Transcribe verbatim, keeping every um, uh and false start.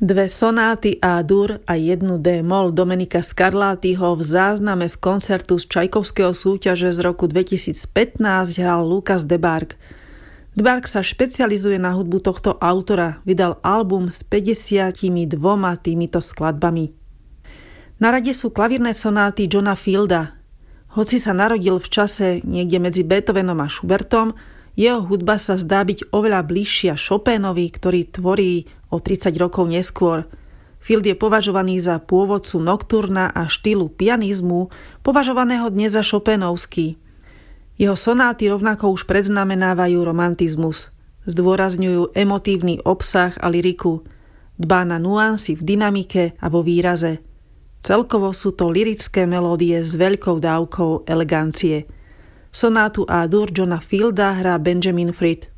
Dve sonáty A-dur a jednu D-moll Domenica Scarlattiho v zázname z koncertu z Čajkovského súťaže z roku dvetisícpätnásť hral Lukas Debargue. Debargue sa špecializuje na hudbu tohto autora, vydal album s päťdesiatimi dvoma týmito skladbami. Na rade sú klavírne sonáty Johna Fielda. Hoci sa narodil v čase niekde medzi Beethovenom a Schubertom, jeho hudba sa zdá byť oveľa bližšia Chopinovi, ktorý tvorí o tridsať rokov neskôr. Field je považovaný za pôvodcu nokturna a štýlu pianizmu, považovaného dnes za Chopinovský. Jeho sonáty rovnako už predznamenávajú romantizmus. Zdôrazňujú emotívny obsah a lyriku. Dbá na nuancy v dynamike a vo výraze. Celkovo sú to lyrické melódie s veľkou dávkou elegancie. Sonátu A-dur Johna Fielda hrá Benjamin Fried.